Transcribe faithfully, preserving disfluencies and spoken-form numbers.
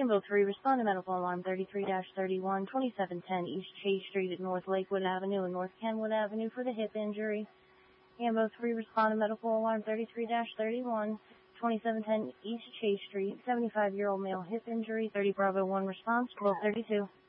Ambo three, respond to medical alarm thirty-three thirty-one, twenty-seven ten East Chase Street at North Lakewood Avenue and North Kenwood Avenue for the hip injury. Ambo three, respond to medical alarm thirty-three thirty-one, twenty-seven ten East Chase Street, seventy-five-year-old male hip injury, thirty Bravo one response, twelve thirty-two.